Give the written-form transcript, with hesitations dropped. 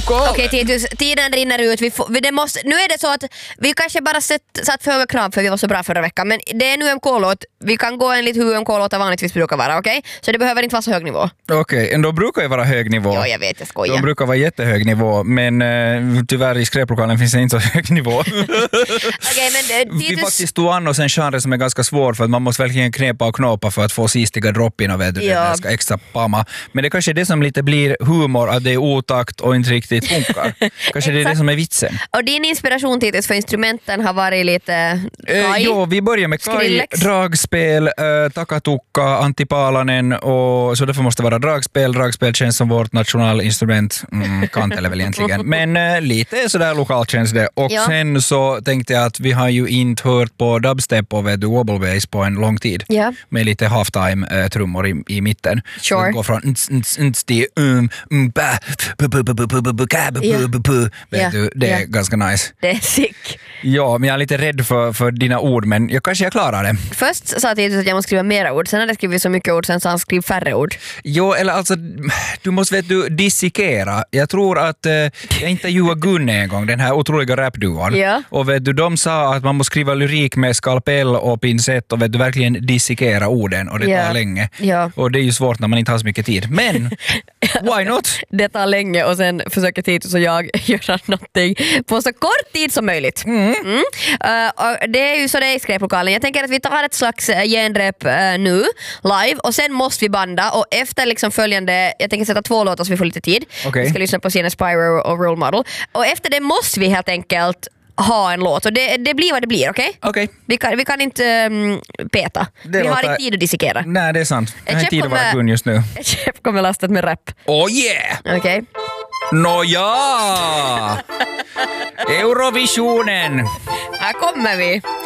Okej, Titus, tiden rinner ut. Nu är det så att vi kanske bara satt för höga krav för vi var så bra förra veckan. Men det är nu MK-låt. Vi kan gå enligt hur MK-låtar vanligtvis brukar vara, okej? Så det behöver inte vara så hög nivå. Okej, då brukar ju vara hög nivå. Ja, jag vet, jag skojar. De brukar vara jättehög nivå, men tyvärr i skräplokalen finns det inte så hög nivå. Okej, men Vi faktiskt tog an oss en genre som är ganska svår för att man måste verkligen knepa och knåpa för att få sistiga droppin och det är ska extra pamma. Men det kanske är det som lite blir humor, att det är otakt och inte riktigt funkar. Kanske det är det som är vitsen. Och din inspiration Titus för instrumenten har varit lite kaj? Jo, vi börjar med kaj, dragspel, takatukka, antipalanen och så därför måste det vara dragspel. Dragspel känns som vårt nationalinstrument. Kantele väl egentligen. Men lite sådär lokalt känns det. Och sen så tänkte jag att vi har ju inte hört på dubstep och wobble bass på en lång tid. Ja. Med lite halftime-trummor i mitten. Sure. Så går från till det är ganska nice. Det är sick. Ja, men jag är lite rädd för dina ord, men jag klarar det. Först sa Titus att jag måste skriva mera ord, sen hade jag skrivit så mycket ord, sen sa han skriv färre ord. Jo, eller alltså, du måste dissekera. Jag tror att jag intervjuade Gunne en gång, den här otroliga rapduon. Ja. Och de sa att man måste skriva lyrik med skalpell och pincett och verkligen dissekera orden, och det tar länge. Ja. Och det är ju svårt när man inte har så mycket tid. Men, why not? Det tar länge och sen försöker Titus och jag göra någonting på så kort tid som möjligt. Och det är ju så det är i skräplokalen. Jag tänker att vi tar ett slags genrep nu, live, och sen måste vi banda, och efter liksom följande, jag tänker sätta 2 låtar så vi får lite tid. Okay. Vi ska lyssna på Sina Spyro och Role Model. Och efter det måste vi helt enkelt ha en låt, och det blir vad det blir, okej? Okej. Vi kan inte peta. Vi har inte tid att dissekera. Nej, det är sant. Jag har inte tid att vara kun just nu. Chef kommer lastat med rap. Oh yeah! Okej. Nåja! Eurovisionen! Här kommer vi.